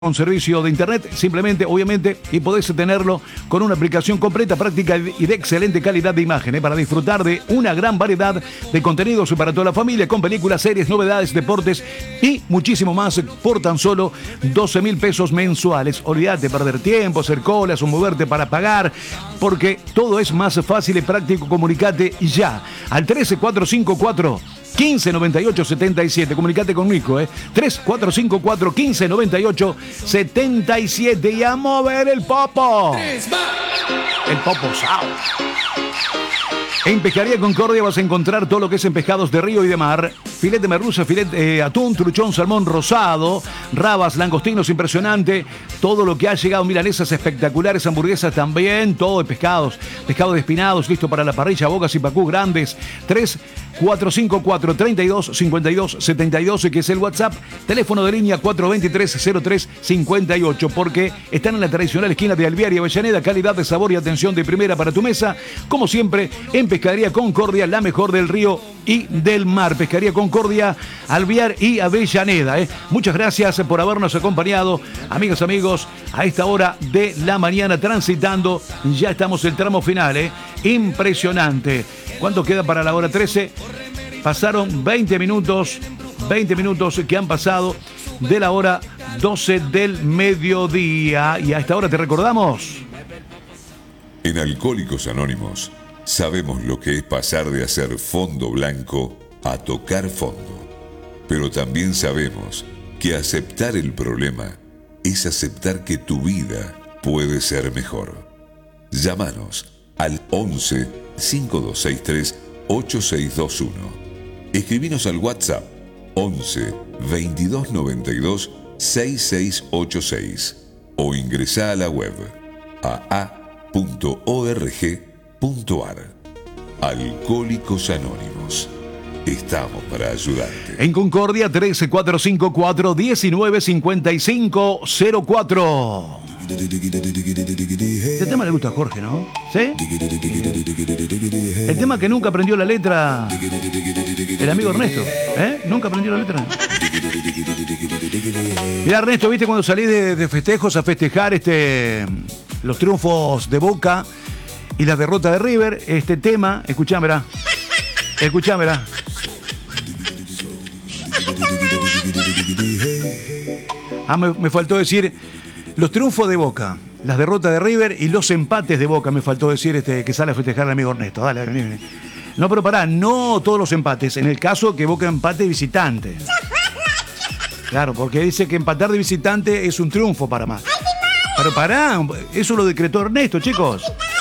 un servicio de internet, simplemente, obviamente, y podés tenerlo con una aplicación completa, práctica y de excelente calidad de imagen, para disfrutar de una gran variedad de contenidos para toda la familia, con películas, series, novedades, deportes y muchísimo más por tan solo 12.000 pesos mensuales. Olvídate de perder tiempo, hacer colas o moverte para pagar, porque todo es más fácil y práctico. Comunicate ya al 13454 1598 77. Comunicate conmigo, 3454 1598 77 y a mover el popo. El popo sao. En Pescaría Concordia vas a encontrar todo lo que es en pescados de río y de mar. Filete de merluza, filete atún, truchón, salmón rosado, rabas, langostinos, impresionante. Todo lo que ha llegado, milanesas espectaculares, hamburguesas también, todo de pescados. Pescados despinados, listo para la parrilla, bocas y pacú grandes. 3454 32 52 72, que es el WhatsApp. Teléfono de línea 423-0358, porque están en la tradicional esquina de Alvear y Avellaneda. Calidad de sabor y atención de primera para tu mesa. Como siempre, en Pescadería Concordia, la mejor del río y del mar. Pescadería Concordia, Alvear y Avellaneda. Muchas gracias por habernos acompañado, amigas, amigos, a esta hora de la mañana transitando. Ya estamos en el tramo final. Impresionante. ¿Cuánto queda para la hora 13? Pasaron 20 minutos que han pasado de la hora 12 del mediodía. Y a esta hora te recordamos. En Alcohólicos Anónimos sabemos lo que es pasar de hacer fondo blanco a tocar fondo. Pero también sabemos que aceptar el problema es aceptar que tu vida puede ser mejor. Llámanos al 11 5263 8621. Escribinos al WhatsApp 11 2292 6686 o ingresá a la web aa.org.ar. Alcohólicos Anónimos. Estamos para ayudarte. En Concordia 13454 195504. Este tema le gusta a Jorge, ¿no? ¿Sí? El tema que nunca aprendió la letra el amigo Ernesto, nunca aprendió la letra. Mirá, Ernesto, ¿viste cuando salí de festejos a festejar los triunfos de Boca y la derrota de River? Este tema, escuchámela. Me faltó decir los triunfos de Boca, las derrotas de River y los empates de Boca. Me faltó decir que sale a festejar el amigo Ernesto. Dale, vení. No, pero pará, no todos los empates. En el caso que Boca empate visitante. Claro, porque dice que empatar de visitante es un triunfo para más. Pero pará, eso lo decretó Ernesto, chicos.